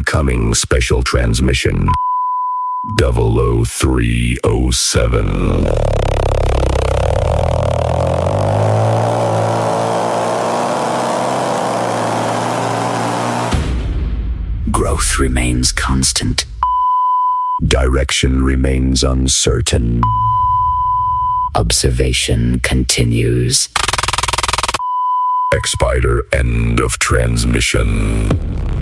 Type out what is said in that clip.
Incoming special transmission. 00307. Growth remains constant. Direction remains uncertain. Observation continues. X-Spider, end of transmission.